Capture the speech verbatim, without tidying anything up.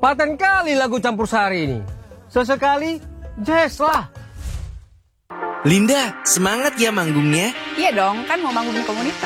Paten kali lagu campur sari ini. Sesekali jazz lah. Linda, semangat ya manggungnya. Iya dong, kan mau bangunin komunitas.